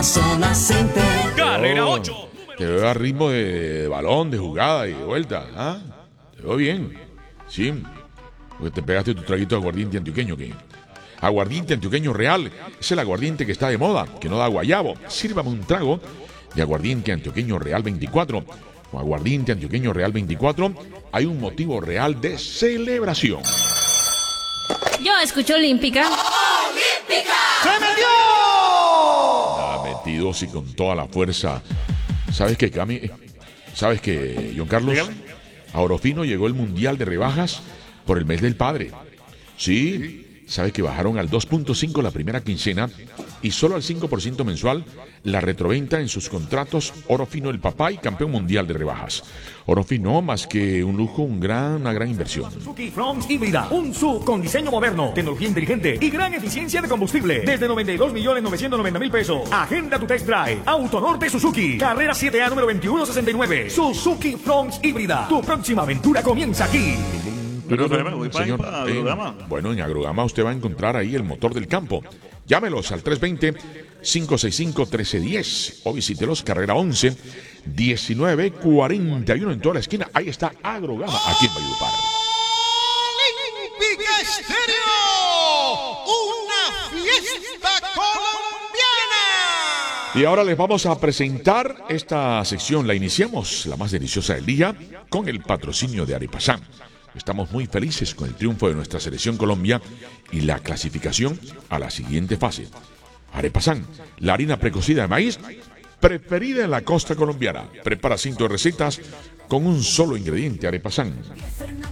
zona center. Carrera 8. Te veo a ritmo de balón, de jugada y de vuelta. ¿Ah? Te veo bien. Sí. Porque te pegaste tu traguito de aguardiente antioqueño. ¿Qué? Aguardiente antioqueño real. Es el aguardiente que está de moda, que no da guayabo. Sírvame un trago de aguardiente antioqueño real 24. Con aguardiente antioqueño real 24 hay un motivo real de celebración. Yo escucho Olímpica. ¡Se me dio! Metidos y con toda la fuerza. ¿Sabes qué, Cami? ¿Sabes qué, John Carlos? Dígame. A Orofino llegó el Mundial de Rebajas por el mes del padre. Sí, ¿sabes que bajaron al 2.5 la primera quincena y solo al 5% mensual la retroventa en sus contratos? Orofino, el papá y campeón mundial de rebajas. Orofino, más que un lujo, una gran inversión. Suzuki Fronx híbrida, un SUV con diseño moderno, tecnología inteligente y gran eficiencia de combustible. Desde 92.990.000 pesos. Agenda tu test drive. Autonorte Suzuki. Carrera 7A número 2169. Suzuki Fronx híbrida. Tu próxima aventura comienza aquí. Pero voy Señor, para Agrogama. bueno, en Agrogama usted va a encontrar ahí el motor del campo. Llámelos al 320-565-1310 o visítelos, carrera 11, 1941 en toda la esquina. Ahí está Agrogama, aquí en Valledupar. Olímpica Estéreo, una fiesta colombiana. Y ahora les vamos a presentar esta sección. La iniciamos, la más deliciosa del día, con el patrocinio de Arepasán. Estamos muy felices con el triunfo de nuestra selección Colombia y la clasificación a la siguiente fase. Arepasán, la harina precocida de maíz preferida en la costa colombiana. Prepara 5 recetas con un solo ingrediente. Arepasán.